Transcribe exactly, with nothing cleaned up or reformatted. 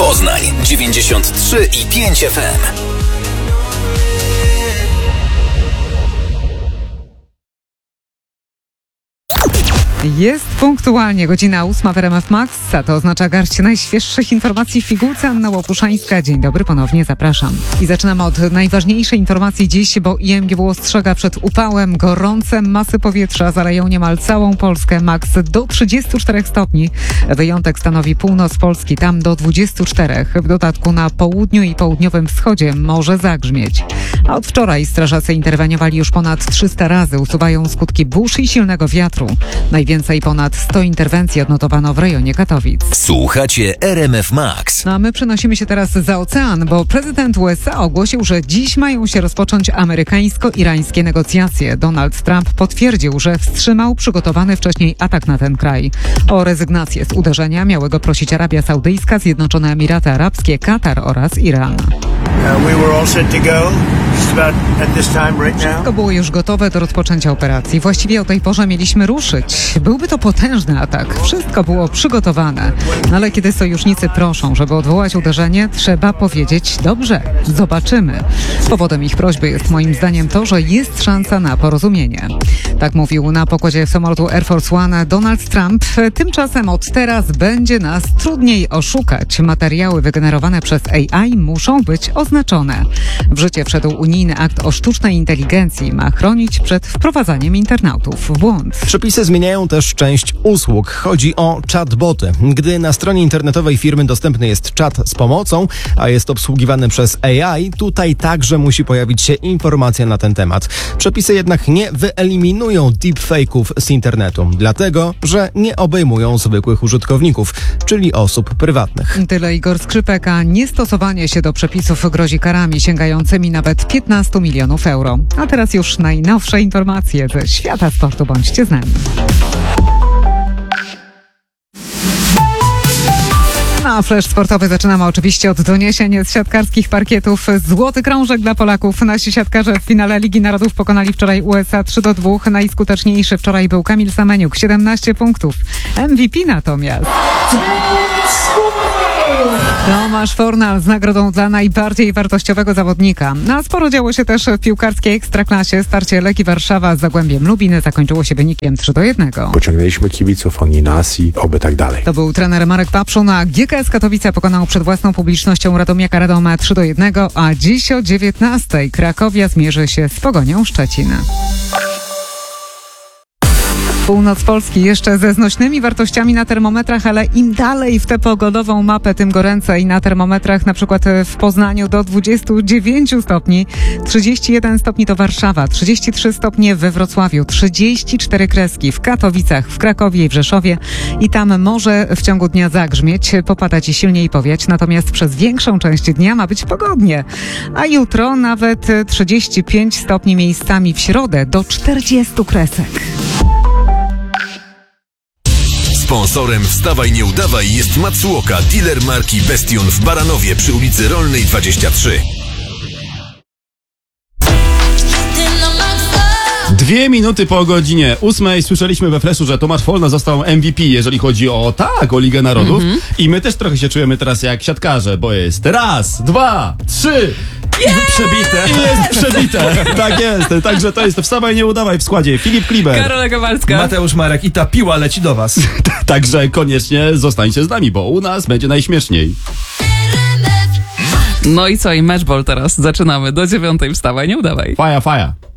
Poznań dziewięćdziesiąt trzy i pięć F M. Jest punktualnie godzina ósma w R M F Max, a to oznacza garść najświeższych informacji w pigułce. Anna Łopuszańska. Dzień dobry, ponownie zapraszam. I zaczynamy od najważniejszej informacji dziś, bo I M G W ostrzega przed upałem. Gorące masy powietrza zaleją niemal całą Polskę, maks do trzydziestu czterech stopni. Wyjątek stanowi północ Polski, tam do dwudziestu czterech. W dodatku na południu i południowym wschodzie może zagrzmieć. A od wczoraj strażacy interweniowali już ponad trzysta razy, usuwają skutki burz i silnego wiatru. Najwięcej ponad sto interwencji odnotowano w rejonie Katowic. Słuchacie R M F Max. No a my przenosimy się teraz za ocean, bo prezydent U S A ogłosił, że dziś mają się rozpocząć amerykańsko-irańskie negocjacje. Donald Trump potwierdził, że wstrzymał przygotowany wcześniej atak na ten kraj. O rezygnację z uderzenia miały go prosić Arabia Saudyjska, Zjednoczone Emiraty Arabskie, Katar oraz Iran. Wszystko było już gotowe do rozpoczęcia operacji. Właściwie o tej porze mieliśmy ruszyć. Byłby to potężny atak. Wszystko było przygotowane. No ale kiedy sojusznicy proszą, żeby odwołać uderzenie, trzeba powiedzieć: dobrze, zobaczymy. Powodem ich prośby jest moim zdaniem to, że jest szansa na porozumienie. Tak mówił na pokładzie samolotu Air Force One Donald Trump. Tymczasem od teraz będzie nas trudniej oszukać. Materiały wygenerowane przez A I muszą być oznaczone. W życie wszedł unijny akt o sztucznej inteligencji. Ma chronić przed wprowadzaniem internautów w błąd. Przepisy zmieniają też część usług. Chodzi o chatboty. Gdy na stronie internetowej firmy dostępny jest czat z pomocą, a jest obsługiwany przez A I, tutaj także musi pojawić się informacja na ten temat. Przepisy jednak nie wyeliminują deepfake'ów z internetu, dlatego, że nie obejmują zwykłych użytkowników, czyli osób prywatnych. Tyle Igor Skrzypek, a niestosowanie się do przepisów grozi karami sięgającymi nawet piętnastu milionów euro. A teraz już najnowsze informacje ze świata sportu. Bądźcie z nami. A flash sportowy zaczynamy oczywiście od doniesień z siatkarskich parkietów. Złoty krążek dla Polaków. Nasi siatkarze w finale Ligi Narodów pokonali wczoraj U S A trzy do dwóch. Najskuteczniejszy wczoraj był Kamil Semeniuk, siedemnaście punktów. M V P natomiast Tomasz Fornal z nagrodą dla najbardziej wartościowego zawodnika. A sporo działo się też w piłkarskiej ekstraklasie. Starcie Legii Warszawa z Zagłębiem Lubin zakończyło się wynikiem trzy do jednego. Pociągnęliśmy kibiców, oni nas i oby tak dalej. To był trener Marek Papszun, a G K S Katowice pokonał przed własną publicznością Radomiaka Radoma trzy do jednego, a dziś o dziewiętnastej Krakowia zmierzy się z Pogonią Szczecin. Północ Polski jeszcze ze znośnymi wartościami na termometrach, ale im dalej w tę pogodową mapę, tym goręcej. Na termometrach na przykład w Poznaniu do dwudziestu dziewięciu stopni, trzydzieści jeden stopni to Warszawa, trzydzieści trzy stopnie we Wrocławiu, trzydzieści cztery kreski w Katowicach, w Krakowie i w Rzeszowie i tam może w ciągu dnia zagrzmieć, popadać i silniej powiać, natomiast przez większą część dnia ma być pogodnie. A jutro nawet trzydzieści pięć stopni miejscami, w środę do czterdziestu kresek. Sponsorem Wstawaj Nie Udawaj jest Matsuoka, dealer marki Bestion w Baranowie przy ulicy Rolnej dwadzieścia trzy. Dwie minuty po godzinie ósmej słyszeliśmy we Flashu, że Tomasz Fornal został M V P, jeżeli chodzi o tak, o Ligę Narodów. Mm-hmm. I my też trochę się czujemy teraz jak siatkarze, bo jest raz, dwa, trzy... Yeah! Przebite. I jest przebite. Tak jest. Także to jest to Wstawaj Nie Udawaj w składzie Filip Kliber, Karola Kowalska, Mateusz Marek i ta piła leci do was. Także koniecznie zostańcie z nami, bo u nas będzie najśmieszniej. No i co? I matchball teraz. Zaczynamy. Do dziewiątej Wstawaj Nie Udawaj. Faja, faja.